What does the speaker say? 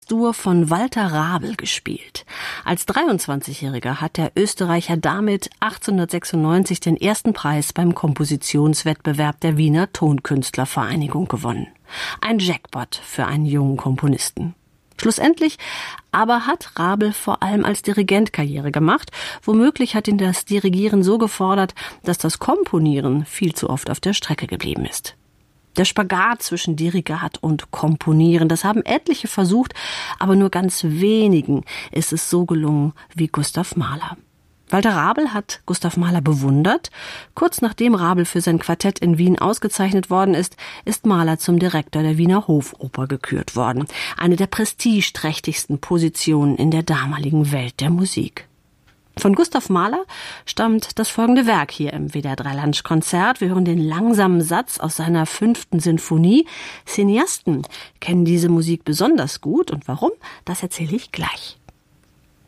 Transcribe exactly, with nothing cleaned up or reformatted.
S-Dur von Walter Rabel gespielt. Als dreiundzwanzigjähriger hat der Österreicher damit achtzehnhundertsechsundneunzig den ersten Preis beim Kompositionswettbewerb der Wiener Tonkünstlervereinigung gewonnen. Ein Jackpot für einen jungen Komponisten. Schlussendlich aber hat Rabel vor allem als Dirigent Karriere gemacht. Womöglich hat ihn das Dirigieren so gefordert, dass das Komponieren viel zu oft auf der Strecke geblieben ist. Der Spagat zwischen Dirigat und Komponieren, das haben etliche versucht, aber nur ganz wenigen ist es so gelungen wie Gustav Mahler. Walter Rabel hat Gustav Mahler bewundert. Kurz nachdem Rabel für sein Quartett in Wien ausgezeichnet worden ist, ist Mahler zum Direktor der Wiener Hofoper gekürt worden. Eine der prestigeträchtigsten Positionen in der damaligen Welt der Musik. Von Gustav Mahler stammt das folgende Werk hier im W D R drei Lunch-Konzert. Wir hören den langsamen Satz aus seiner fünften Sinfonie. Cineasten kennen diese Musik besonders gut. Und warum? Das erzähle ich gleich.